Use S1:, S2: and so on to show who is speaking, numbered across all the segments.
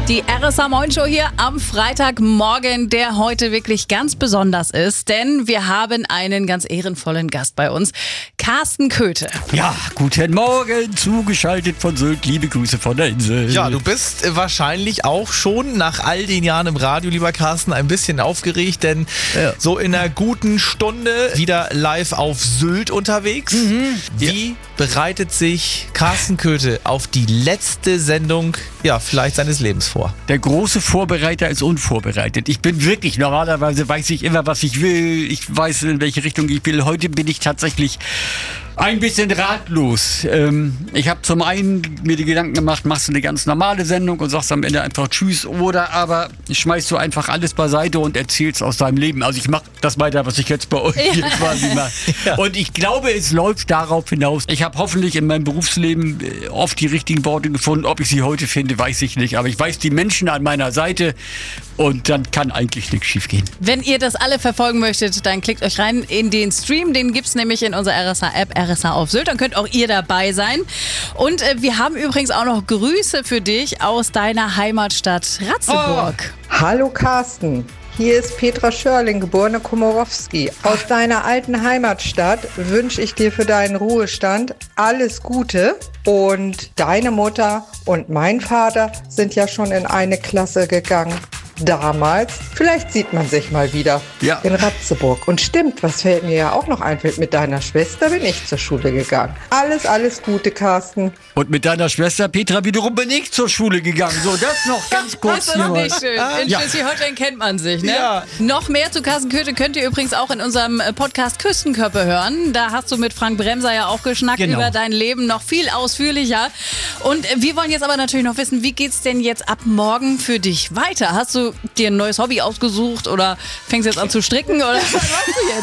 S1: Die RSA Moin Show hier am Freitagmorgen, der heute wirklich ganz besonders ist, denn wir haben einen ganz ehrenvollen Gast bei uns, Carsten Köthe.
S2: Ja, guten Morgen, zugeschaltet von Sylt, liebe Grüße von der Insel.
S3: Ja, du bist wahrscheinlich auch schon nach all den Jahren im Radio, lieber Carsten, ein bisschen aufgeregt, denn so in einer guten Stunde wieder live auf Sylt unterwegs. Wie bereitet sich Carsten Köthe auf die letzte Sendung, vielleicht seines Lebens vor?
S2: Der große Vorbereiter ist unvorbereitet. Ich bin wirklich, normalerweise weiß ich immer, was ich will. Ich weiß, in welche Richtung ich will. Heute bin ich tatsächlich ein bisschen ratlos. Ich habe zum einen mir die Gedanken gemacht, machst du eine ganz normale Sendung und sagst am Ende einfach Tschüss, oder aber schmeißt du einfach alles beiseite und erzählst aus deinem Leben. Also ich mache das weiter, was ich jetzt bei euch hier quasi mache. Ja. Und ich glaube, es läuft darauf hinaus. Ich habe hoffentlich in meinem Berufsleben oft die richtigen Worte gefunden. Ob ich sie heute finde, weiß ich nicht. Aber ich weiß die Menschen an meiner Seite und dann kann eigentlich nichts schief gehen.
S1: Wenn ihr das alle verfolgen möchtet, dann klickt euch rein in den Stream. Den gibt's nämlich in unserer RSA-App, RSA auf Sylt. Dann könnt auch ihr dabei sein. Und wir haben übrigens auch noch Grüße für dich aus deiner Heimatstadt Ratzeburg.
S4: Hallo Carsten, hier ist Petra Schörling, geborene Komorowski. Aus deiner alten Heimatstadt wünsche ich dir für deinen Ruhestand alles Gute. Und deine Mutter und mein Vater sind ja schon in eine Klasse gegangen. Damals. Vielleicht sieht man sich mal wieder in Ratzeburg. Und stimmt, was fällt mir ja auch noch ein, mit deiner Schwester bin ich zur Schule gegangen. Alles Gute, Carsten.
S2: Und mit deiner Schwester Petra wiederum bin ich zur Schule gegangen. So, das noch ganz kurz.
S1: Das ist doch nicht schön. In Schleswig-Holstein kennt man sich, ne? Ja. Noch mehr zu Carsten Köthe könnt ihr übrigens auch in unserem Podcast Küstenköppe hören. Da hast du mit Frank Bremser ja auch geschnackt über dein Leben, noch viel ausführlicher. Und wir wollen jetzt aber natürlich noch wissen, wie geht's denn jetzt ab morgen für dich weiter? Hast du dir ein neues Hobby ausgesucht oder fängst jetzt an zu stricken oder was machst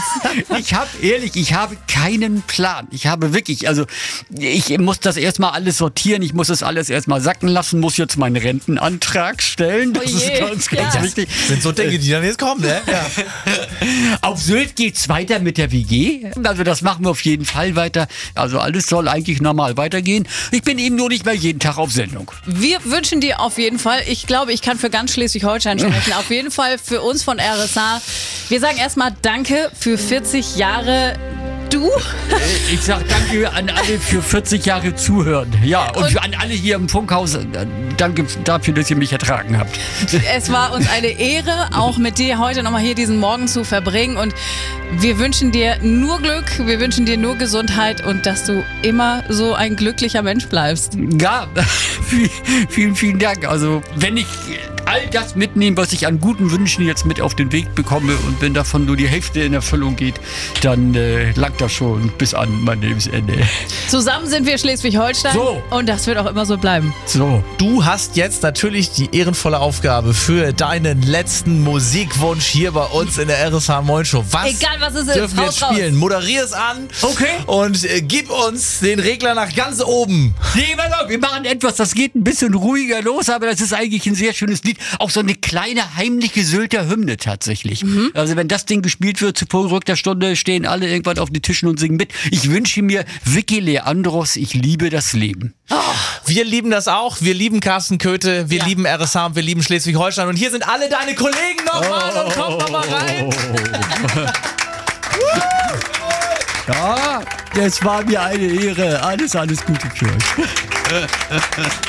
S1: du jetzt?
S2: Ich habe keinen Plan. Ich habe wirklich, ich muss das erstmal alles sortieren, ich muss das alles erstmal sacken lassen, muss jetzt meinen Rentenantrag stellen. Das ist ganz wichtig.
S3: Das sind so Dinge, die dann jetzt kommen, ne? Ja.
S2: Auf Sylt geht's weiter mit der WG. Also das machen wir auf jeden Fall weiter. Also alles soll eigentlich normal weitergehen. Ich bin eben nur nicht mehr jeden Tag auf Sendung.
S1: Wir wünschen dir auf jeden Fall, ich glaube, ich kann für ganz Schleswig-Holstein sprechen, auf jeden Fall für uns von RSA. Wir sagen erstmal Danke für 40 Jahre. Du?
S2: Ich sag danke an alle für 40 Jahre Zuhören. Ja, und an alle hier im Funkhaus, danke dafür, dass ihr mich ertragen habt.
S1: Es war uns eine Ehre, auch mit dir heute nochmal hier diesen Morgen zu verbringen. Und wir wünschen dir nur Glück, wir wünschen dir nur Gesundheit und dass du immer so ein glücklicher Mensch bleibst.
S2: Ja, vielen Dank. Also, wenn ich all das mitnehme, was ich an guten Wünschen jetzt mit auf den Weg bekomme und wenn davon nur die Hälfte in Erfüllung geht, dann langt das schon bis an mein Lebensende.
S1: Zusammen sind wir Schleswig-Holstein und das wird auch immer so bleiben.
S3: So, du hast jetzt natürlich die ehrenvolle Aufgabe für deinen letzten Musikwunsch hier bei uns in der RSA Moin Show.
S1: Egal was es ist,
S3: dürfen wir jetzt spielen? Moderier es an und gib uns den Regler nach ganz oben.
S2: Nee, wir machen etwas, das geht ein bisschen ruhiger los, aber das ist eigentlich ein sehr schönes Lied. Auch so eine kleine heimliche Sylter Hymne tatsächlich. Also wenn das Ding gespielt wird zu vorgerückter Stunde, stehen alle irgendwann auf den Tischen und singen mit. Ich wünsche mir Vicky Leandros, ich liebe das Leben.
S3: Oh, wir lieben das auch. Wir lieben Carsten Köthe, wir lieben RSA und wir lieben Schleswig-Holstein. Und hier sind alle deine Kollegen nochmal und kommt nochmal rein.
S2: Ja, das war mir eine Ehre. Alles Gute für euch.